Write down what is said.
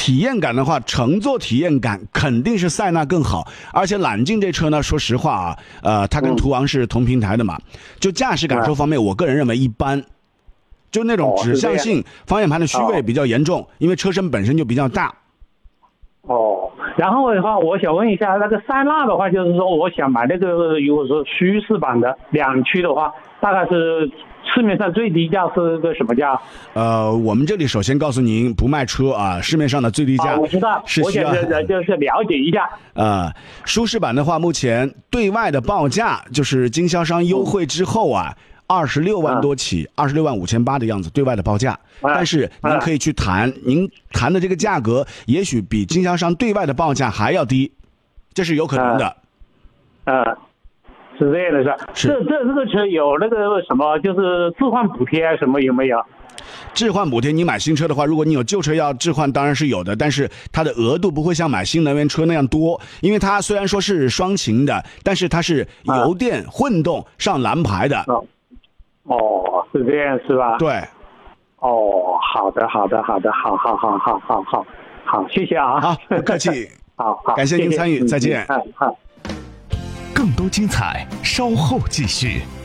体验感的话，乘坐体验感肯定是塞纳更好，而且揽境这车呢，说实话啊，它跟途昂是同平台的嘛，就驾驶感受方面，我个人认为一般，就那种指向性，方向盘的虚位比较严重，因为车身本身就比较大。 然后的话，我想问一下，那个塞纳的话，就是说我想买那个，如果说舒适版的2驱的话，大概是市面上最低价是个什么价？ 我们这里首先告诉您，不卖车啊，市面上的最低价我知道， 是需要我想就是了解一下。 舒适版的话，目前对外的报价就是经销商优惠之后啊。26万多起，26万5800的样子，对外的报价。但是您可以去谈，您谈的这个价格，也许比经销商对外的报价还要低，这是有可能的。 是这样的是。这个车有那个什么，就是置换补贴什么有没有？ 置换补贴，你买新车的话，如果你有旧车要置换，当然是有的，但是它的额度不会像买新能源车那样多，因为它虽然说是双擎的，但是它是油电混动上蓝牌的。 是这样是吧？ 对。 好的，好，谢谢啊。 好，不客气。 好， 感谢您参与，再见。 更多精彩，稍后继续。